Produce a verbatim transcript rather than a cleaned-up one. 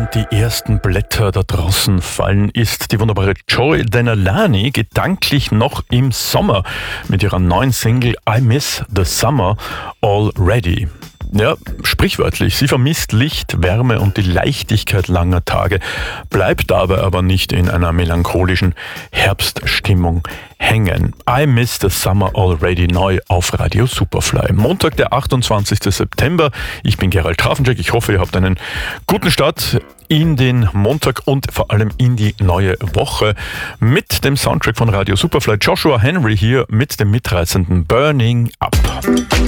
während die ersten Blätter da draußen fallen, ist die wunderbare Joy Denalani gedanklich noch im Sommer mit ihrer neuen Single I Miss the Summer Already. Ja, sprichwörtlich, sie vermisst Licht, Wärme und die Leichtigkeit langer Tage, bleibt dabei aber nicht in einer melancholischen Herbststimmung hängen. I Miss the Summer Already, neu auf Radio Superfly. Montag, der achtundzwanzigster September. Ich bin Gerald Trafenczek. Ich hoffe, ihr habt einen guten Start in den Montag und vor allem in die neue Woche mit dem Soundtrack von Radio Superfly. Joshua Henry hier mit dem mitreißenden Burning Up.